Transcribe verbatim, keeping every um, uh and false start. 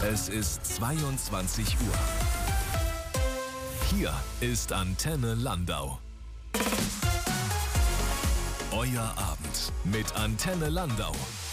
Es ist zweiundzwanzig Uhr. Hier ist Antenne Landau. Euer Abend mit Antenne Landau.